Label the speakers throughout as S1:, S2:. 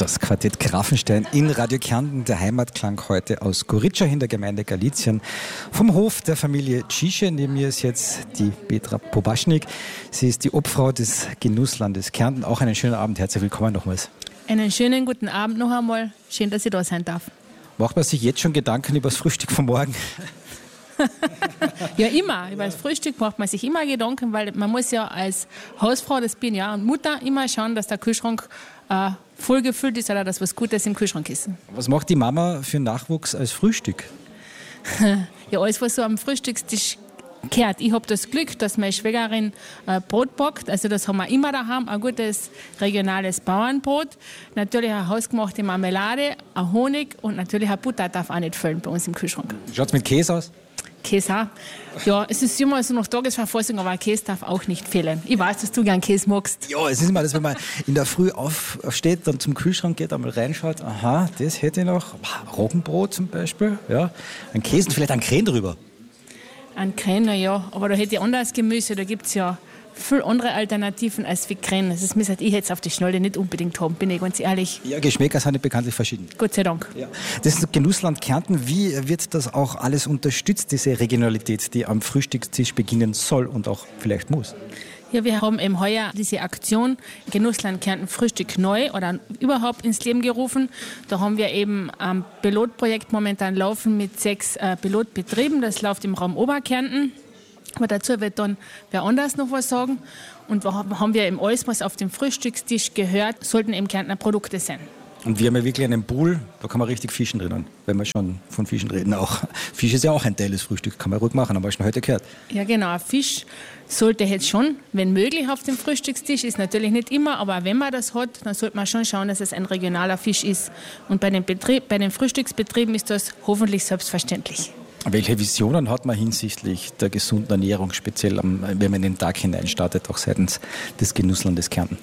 S1: Das Quartett Grafenstein in Radio Kärnten, der Heimatklang heute aus Gorizia in der Gemeinde Galizien. Vom Hof der Familie Tschiche. Neben mir ist jetzt die Petra Pobaschnik. Sie ist die Obfrau des Genusslandes Kärnten. Auch einen schönen Abend. Herzlich willkommen nochmals.
S2: Einen schönen guten Abend noch einmal. Schön, dass ich da sein darf.
S1: Macht man sich jetzt schon Gedanken über das Frühstück von morgen?
S2: Ja, immer. Über das Frühstück macht man sich immer Gedanken, weil man muss ja als Hausfrau, das bin ja, und Mutter immer schauen, dass der Kühlschrank voll gefüllt ist oder dass was Gutes im Kühlschrank ist.
S1: Was macht die Mama für Nachwuchs als Frühstück?
S2: Ja, alles, was so am Frühstückstisch gehört. Ich habe das Glück, dass meine Schwägerin Brot backt. Also das haben wir immer daheim. Ein gutes regionales Bauernbrot. Natürlich eine hausgemachte Marmelade, ein Honig und natürlich eine Butter darf auch nicht fehlen bei uns im Kühlschrank.
S1: Schaut es mit Käse aus?
S2: Käse auch. Ja, es ist immer so nach Tagesverfassung, aber Käse darf auch nicht fehlen. Ich weiß, dass du gern Käse magst.
S1: Ja, es ist immer das, wenn man in der Früh aufsteht, dann zum Kühlschrank geht, einmal reinschaut. Aha, das hätte ich noch. Roggenbrot zum Beispiel. Ja. Ein Käse und vielleicht ein Creme drüber.
S2: Ein Creme, ja. Aber da hätte ich anderes Gemüse. Da gibt es ja viel andere Alternativen als für Creme. Das müsste ich jetzt auf die Schnelle nicht unbedingt haben, bin ich ganz ehrlich.
S1: Ja, Geschmäcker sind bekanntlich verschieden.
S2: Gott sei Dank.
S1: Ja. Das ist das Genussland Kärnten. Wie wird das auch alles unterstützt, diese Regionalität, die am Frühstückstisch beginnen soll und auch vielleicht muss?
S2: Ja, wir haben eben heuer diese Aktion Genussland Kärnten Frühstück neu oder überhaupt ins Leben gerufen. Da haben wir eben ein Pilotprojekt momentan laufen mit 6 Pilotbetrieben. Das läuft im Raum Oberkärnten. Aber dazu wird dann wer anders noch was sagen. Und da haben wir eben alles, was auf dem Frühstückstisch gehört, sollten eben Kärntner Produkte sein.
S1: Und wir haben ja wirklich einen Pool, da kann man richtig fischen drinnen, wenn wir schon von Fischen reden auch. Fisch ist ja auch ein Teil des Frühstücks, kann man ruhig machen, haben wir schon heute gehört.
S2: Ja genau, ein Fisch sollte jetzt schon, wenn möglich, auf dem Frühstückstisch, ist natürlich nicht immer, aber wenn man das hat, dann sollte man schon schauen, dass es ein regionaler Fisch ist. Und bei den Frühstücksbetrieben ist das hoffentlich selbstverständlich.
S1: Welche Visionen hat man hinsichtlich der gesunden Ernährung, speziell wenn man in den Tag hineinstartet, auch seitens des Genusslandes Kärnten?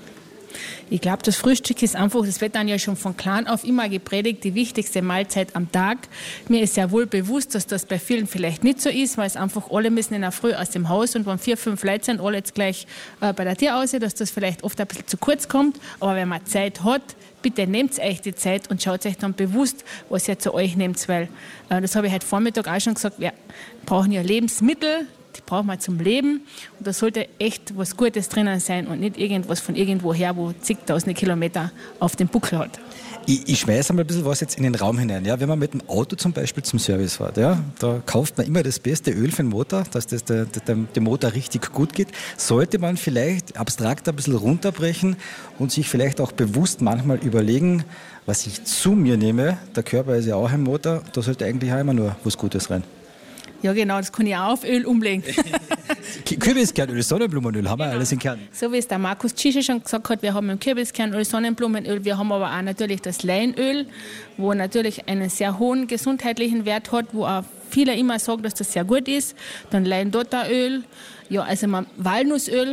S2: Ich glaube, das Frühstück ist einfach, das wird dann ja schon von klein auf immer gepredigt, die wichtigste Mahlzeit am Tag. Mir ist sehr wohl bewusst, dass das bei vielen vielleicht nicht so ist, weil es einfach alle müssen in der Früh aus dem Haus und wenn 4, 5 Leute sind, alle jetzt gleich bei der Tür aus, dass das vielleicht oft ein bisschen zu kurz kommt. Aber wenn man Zeit hat, bitte nehmt euch die Zeit und schaut euch dann bewusst, was ihr zu euch nehmt, weil das habe ich heute Vormittag auch schon gesagt, wir brauchen ja Lebensmittel, die brauchen wir zum Leben und da sollte echt was Gutes drinnen sein und nicht irgendwas von irgendwo her, wo zigtausende Kilometer auf dem Buckel hat.
S1: Ich schmeiße mal ein bisschen was jetzt in den Raum hinein. Ja, wenn man mit dem Auto zum Beispiel zum Service fährt, ja, da kauft man immer das beste Öl für den Motor, dass das dem Motor richtig gut geht. Sollte man vielleicht abstrakt ein bisschen runterbrechen und sich vielleicht auch bewusst manchmal überlegen, was ich zu mir nehme. Der Körper ist ja auch ein Motor, da sollte eigentlich auch immer nur was Gutes rein.
S2: Ja genau, das kann ich auch auf Öl umlegen.
S1: Kürbiskernöl, Sonnenblumenöl, haben wir alles in Kärnten.
S2: So wie es der Markus Tschiche schon gesagt hat, wir haben im Kürbiskernöl, Sonnenblumenöl, wir haben aber auch natürlich das Leinöl, wo natürlich einen sehr hohen gesundheitlichen Wert hat, wo auch viele immer sagen, dass das sehr gut ist. Dann Leindotteröl, ja, also Walnussöl,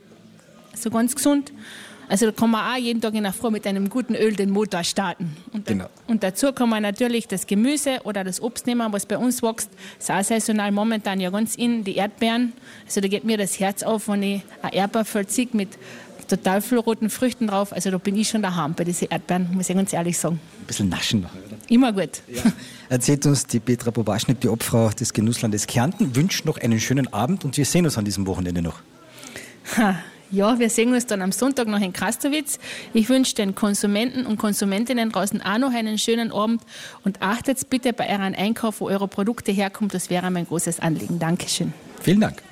S2: so ganz gesund. Also da kann man auch jeden Tag in der Früh mit einem guten Öl den Motor starten. Und dazu kann man natürlich das Gemüse oder das Obst nehmen, was bei uns wächst. Das ist auch saisonal momentan ja ganz in, die Erdbeeren. Also da geht mir das Herz auf, wenn ich ein Erdbeerfeld sehe mit total viel roten Früchten drauf. Also da bin ich schon daheim bei diesen Erdbeeren, muss ich ganz ehrlich sagen.
S1: Ein bisschen naschen noch, oder?
S2: Immer gut.
S1: Ja. Erzählt uns die Petra Pobaschnik, die Obfrau des Genusslandes Kärnten, wünscht noch einen schönen Abend und wir sehen uns an diesem Wochenende noch.
S2: Ja, wir sehen uns dann am Sonntag noch in Krastowitz. Ich wünsche den Konsumenten und Konsumentinnen draußen auch noch einen schönen Abend und achtet bitte bei eurem Einkauf, wo eure Produkte herkommen. Das wäre mein großes Anliegen. Dankeschön.
S1: Vielen Dank.